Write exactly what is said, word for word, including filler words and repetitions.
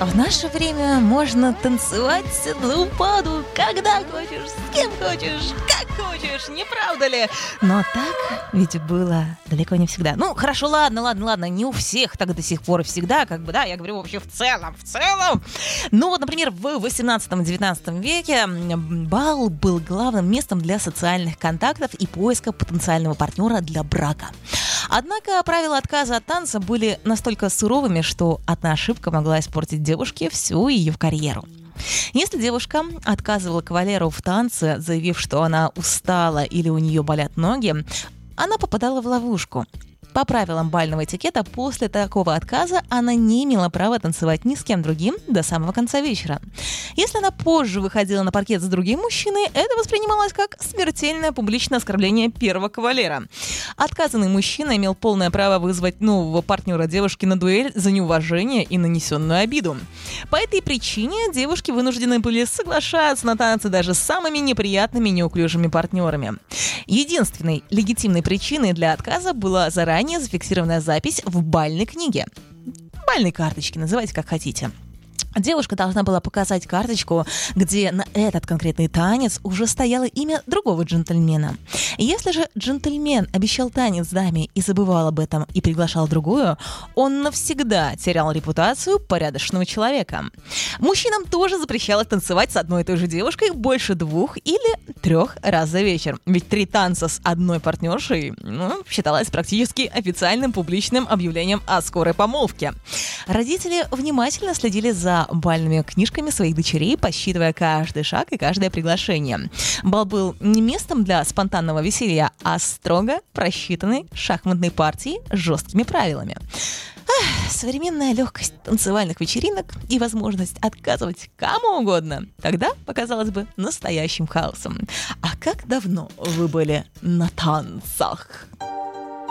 в наше время можно танцевать на упаду, когда хочешь, с кем хочешь, как хочешь, не правда ли? Но так ведь было далеко не всегда. Ну, хорошо, ладно, ладно, ладно, не у всех так до сих пор и всегда, как бы, да, я говорю вообще в целом, в целом. Ну, вот, например, в восемнадцатом-девятнадцатом веке бал был главным местом для социальных контактов и поиска потенциального партнера для брака. Однако правила отказа от танца были настолько суровыми, что одна ошибка могла испортить девушке всю ее карьеру. Если девушка отказывала кавалеру в танце, заявив, что она устала или у нее болят ноги, она попадала в ловушку. По правилам бального этикета, после такого отказа она не имела права танцевать ни с кем другим до самого конца вечера. Если она позже выходила на паркет с другим мужчиной, это воспринималось как смертельное публичное оскорбление первого кавалера. Отказанный мужчина имел полное право вызвать нового партнера девушки на дуэль за неуважение и нанесенную обиду. По этой причине девушки вынуждены были соглашаться на танцы даже с самыми неприятными неуклюжими партнерами. Единственной легитимной причиной для отказа была заранее зафиксированная запись в бальной книге. Бальной карточке, называйте как хотите. Девушка должна была показать карточку, где на этот конкретный танец уже стояло имя другого джентльмена. Если же джентльмен обещал танец даме и забывал об этом и приглашал другую, он навсегда терял репутацию порядочного человека. Мужчинам тоже запрещалось танцевать с одной и той же девушкой больше двух или трех раз за вечер. Ведь три танца с одной партнершей, ну, считалось практически официальным публичным объявлением о скорой помолвке. Родители внимательно следили за бальными книжками своих дочерей, посчитывая каждый шаг и каждое приглашение. Бал был не местом для спонтанного веселья, а строго просчитанной шахматной партией с жесткими правилами. Ах, современная легкость танцевальных вечеринок и возможность отказывать кому угодно тогда показалась бы настоящим хаосом. А как давно вы были на танцах?